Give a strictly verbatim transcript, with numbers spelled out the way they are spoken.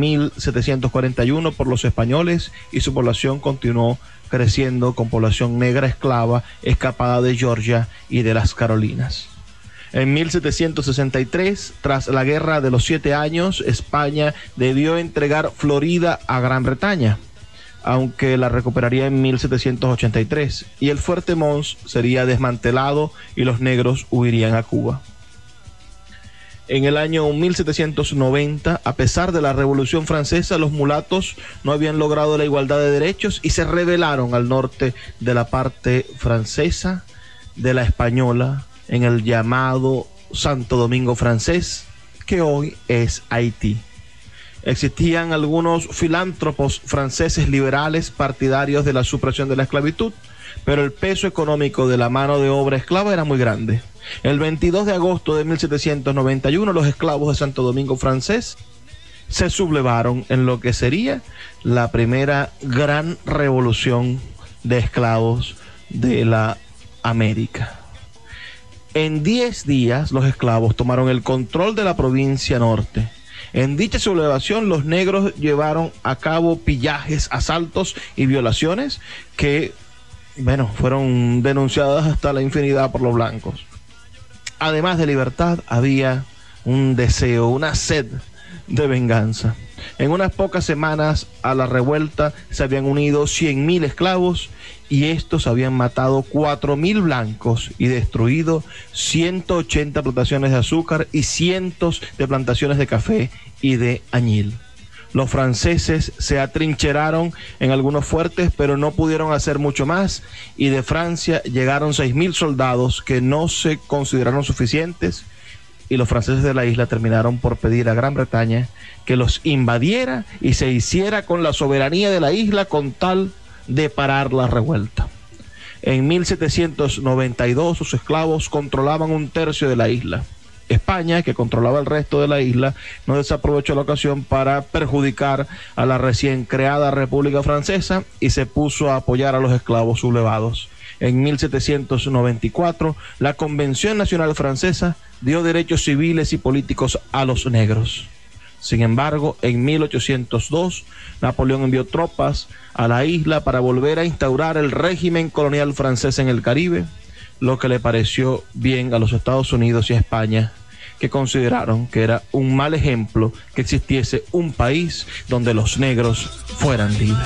mil setecientos cuarenta y uno por los españoles y su población continuó creciendo con población negra esclava escapada de Georgia y de las Carolinas. En mil setecientos sesenta y tres, tras la Guerra de los Siete Años, España debió entregar Florida a Gran Bretaña, aunque la recuperaría en mil setecientos ochenta y tres, y el Fuerte Mons sería desmantelado y los negros huirían a Cuba. En el año mil setecientos noventa, a pesar de la Revolución Francesa, los mulatos no habían logrado la igualdad de derechos y se rebelaron al norte de la parte francesa de la española, en el llamado Santo Domingo francés, que hoy es Haití. Existían algunos filántropos franceses liberales partidarios de la supresión de la esclavitud, pero el peso económico de la mano de obra esclava era muy grande. El veintidós de agosto de mil setecientos noventa y uno, los esclavos de Santo Domingo francés se sublevaron en lo que sería la primera gran revolución de esclavos de la América. En diez días, los esclavos tomaron el control de la provincia norte. En dicha sublevación, los negros llevaron a cabo pillajes, asaltos y violaciones que, bueno, fueron denunciadas hasta la infinidad por los blancos. Además de libertad, había un deseo, una sed de venganza. En unas pocas semanas a la revuelta se habían unido cien mil esclavos y estos habían matado cuatro mil blancos y destruido ciento ochenta plantaciones de azúcar y cientos de plantaciones de café y de añil. Los franceses se atrincheraron en algunos fuertes, pero no pudieron hacer mucho más, y de Francia llegaron seis mil soldados que no se consideraron suficientes, y los franceses de la isla terminaron por pedir a Gran Bretaña que los invadiera y se hiciera con la soberanía de la isla con tal de parar la revuelta. En mil setecientos noventa y dos, sus esclavos controlaban un tercio de la isla. España, que controlaba el resto de la isla, no desaprovechó la ocasión para perjudicar a la recién creada República Francesa y se puso a apoyar a los esclavos sublevados. En mil setecientos noventa y cuatro, la Convención Nacional Francesa dio derechos civiles y políticos a los negros. Sin embargo, en mil ochocientos dos, Napoleón envió tropas a la isla para volver a instaurar el régimen colonial francés en el Caribe, lo que le pareció bien a los Estados Unidos y a España, que consideraron que era un mal ejemplo que existiese un país donde los negros fueran libres.